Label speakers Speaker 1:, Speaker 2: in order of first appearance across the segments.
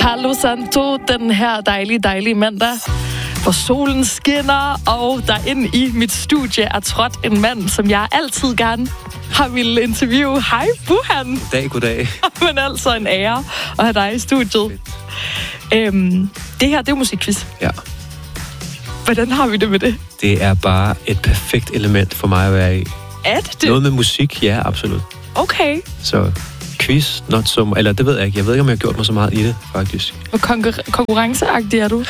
Speaker 1: Palo Santo den her dejlige mandag, hvor solen skinner, og der inde i mit studie er trådt en mand, som jeg altid gerne har ville interviewe. Hej, Buhan.
Speaker 2: Goddag.
Speaker 1: Men altså en ære at have dig i studiet. Det her, det er jo musikquiz.
Speaker 2: Ja.
Speaker 1: Hvordan har vi det med det?
Speaker 2: Det er bare et perfekt element for mig at være i.
Speaker 1: Er det?
Speaker 2: Noget med musik, ja, absolut.
Speaker 1: Okay.
Speaker 2: Så quiz, not so... Eller det ved jeg ikke. Jeg ved ikke, om jeg har gjort mig så meget i det, faktisk.
Speaker 1: Hvor konkurrenceagtig er du?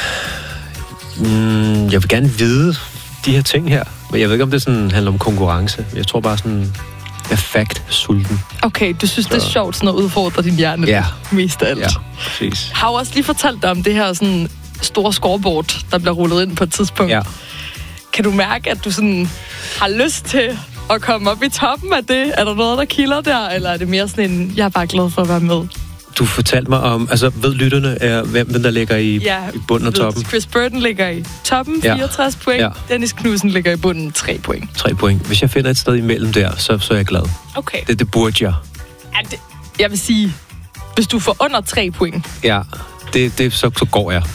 Speaker 2: Jeg vil gerne vide de her ting her. Men jeg ved ikke, om det sådan handler om konkurrence. Jeg tror bare sådan... Jeg er fact-sulten.
Speaker 1: Okay, du synes, det er sjovt sådan at udfordre din hjerne mest af alt.
Speaker 2: Ja, præcis.
Speaker 1: Har jo også lige fortalt dig om det her sådan store scoreboard, der bliver rullet ind på et tidspunkt.
Speaker 2: Ja.
Speaker 1: Kan du mærke, at du sådan har lyst til at komme op i toppen af det? Er der noget, der kilder der? Eller er det mere sådan en, jeg er bare glad for at være med?
Speaker 2: Du fortalte mig om, altså ved lytterne, hvem der ligger i bunden og toppen?
Speaker 1: Chris Burton ligger i toppen, 64 point. Ja. Dennis Knudsen ligger i bunden, 3 point.
Speaker 2: 3 point. Hvis jeg finder et sted imellem der, så er jeg glad. Okay. Det burde jeg.
Speaker 1: Ja, jeg vil sige, hvis du får under 3 point.
Speaker 2: Ja, så går jeg.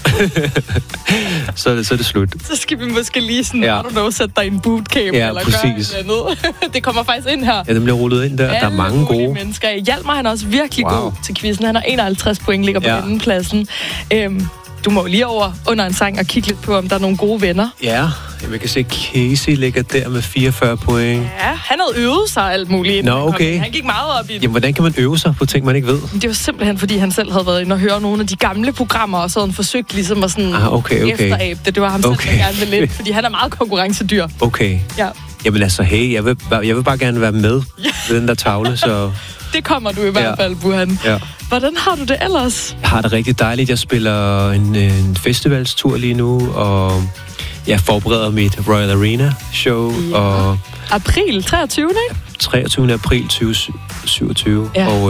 Speaker 2: så er det slut.
Speaker 1: Så skal vi måske lige sådan, I don't know, sætte dig i en bootcamp, eller
Speaker 2: præcis.
Speaker 1: gøre noget. Det kommer faktisk ind her.
Speaker 2: Ja, den bliver rullet ind der. Der er mange gode
Speaker 1: mennesker. Hjalmar, han er også virkelig god til quizzen. Han har 51 point, ligger på andenpladsen. Du må jo lige over under en sang og kigge lidt på, om der er nogle gode venner.
Speaker 2: Ja, jeg kan se, Casey ligger der med 44 point.
Speaker 1: Ja, han havde øvet sig alt muligt.
Speaker 2: Nå, okay.
Speaker 1: Han gik meget op i det.
Speaker 2: Jamen, hvordan kan man øve sig på ting, man ikke ved?
Speaker 1: Det var simpelthen, fordi han selv havde været inde og høre nogle af de gamle programmer, og så havde han forsøgt ligesom at sådan efterabe det. Det var ham selv, der gerne ville lidt, fordi han er meget konkurrencedyr.
Speaker 2: Okay.
Speaker 1: Ja.
Speaker 2: Jamen altså, hey, jeg vil bare gerne være med ved den der tavle, så...
Speaker 1: Det kommer du i hvert fald, Buhan. Ja. Hvordan har du det ellers?
Speaker 2: Jeg har det rigtig dejligt. Jeg spiller en festivalstur lige nu, og jeg forbereder mit Royal Arena show.
Speaker 1: Ja.
Speaker 2: Og
Speaker 1: april 23. ikke?
Speaker 2: 23. april 2027. Ja. Og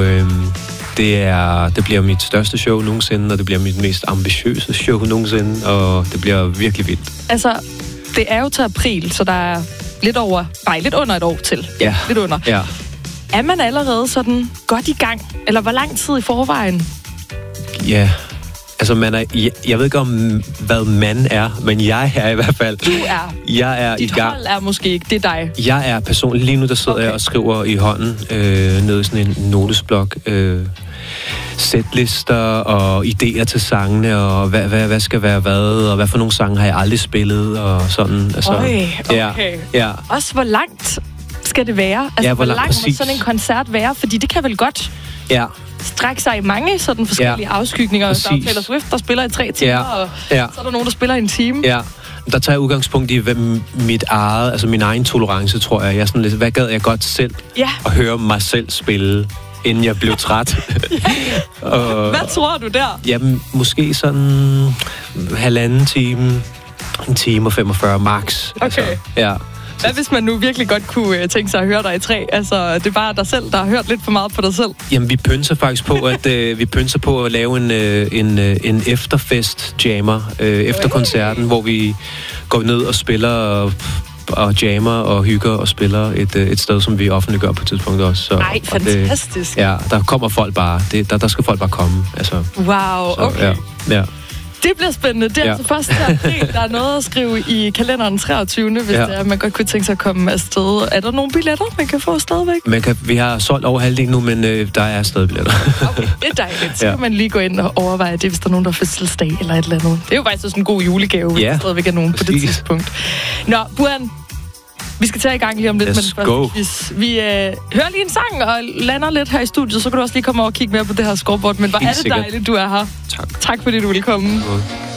Speaker 2: det bliver mit største show nogensinde, og det bliver mit mest ambitiøse show nogensinde, og det bliver virkelig vildt.
Speaker 1: Altså, det er jo til april, så der er lidt under et år til.
Speaker 2: Ja.
Speaker 1: Lidt under.
Speaker 2: Ja.
Speaker 1: Er man allerede sådan godt i gang? Eller hvor lang tid i forvejen?
Speaker 2: Ja, altså jeg ved ikke om, hvad man er, men jeg er i hvert fald.
Speaker 1: Du er.
Speaker 2: Jeg er
Speaker 1: dit
Speaker 2: i gang.
Speaker 1: hold er måske ikke, det er dig.
Speaker 2: Jeg er personligt. Lige nu, der sidder jeg og skriver i hånden nede i sådan en notesblok. Sætlister og idéer til sangene, og hvad skal være hvad, og hvad for nogle sange har jeg aldrig spillet, og sådan. Altså,
Speaker 1: okay.
Speaker 2: Ja.
Speaker 1: Også hvor langt skal det være? Altså, hvor langt må sådan en koncert være? Fordi det kan vel godt strække sig i mange sådan forskellige afskygninger. Der er Taylor Swift, der spiller i 3 timer, og så er der nogen, der spiller i en time.
Speaker 2: Ja, der tager jeg udgangspunkt i min egen tolerance, tror jeg. Jeg er sådan lidt, hvad gad jeg godt selv at høre mig selv spille, inden jeg blev træt.
Speaker 1: Hvad tror du der?
Speaker 2: Jamen, måske sådan 1,5 time, 1 time og 45 max.
Speaker 1: Okay.
Speaker 2: Altså, ja.
Speaker 1: Hvad hvis man nu virkelig godt kunne tænke sig at høre dig i 3? Altså, det er bare dig selv, der har hørt lidt for meget på dig selv. Jamen,
Speaker 2: vi pønser faktisk på at lave en efterfest-jammer efter koncerten, hvor vi går ned og spiller og jammer og hygger og spiller et sted, som vi offentliggør på et tidspunkt også.
Speaker 1: Nej, fantastisk.
Speaker 2: Der kommer folk bare. Der skal folk bare komme. Altså,
Speaker 1: wow, okay.
Speaker 2: Ja.
Speaker 1: Det bliver spændende. Det er altså 1. april. Der er noget at skrive i kalenderen 23. Hvis det er, man godt kunne tænke sig at komme afsted. Er der nogle billetter, man kan få stadigvæk?
Speaker 2: Vi har solgt over halvdelen nu, men der er stadig billetter.
Speaker 1: Okay, det er dejligt. Så kan man lige gå ind og overveje det, hvis der er nogen, der har fødselsdag eller et eller andet. Det er jo faktisk sådan en god julegave, hvis der stadigvæk er nogen på det tidspunkt. Nå, Buhan, vi skal tage i gang lige om lidt med den første quiz. Vi hører lige en sang og lander lidt her i studiet, så kan du også lige komme over og kigge mere på det her scoreboard. Men hvor er det dejligt, du er her.
Speaker 2: Tak.
Speaker 1: Tak fordi du ville komme.